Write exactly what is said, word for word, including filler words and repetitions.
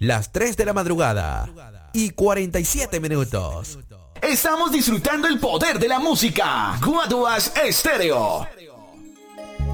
Las tres de la madrugada y cuarenta y siete minutos. Estamos disfrutando el poder de la música. Guaduas Estéreo.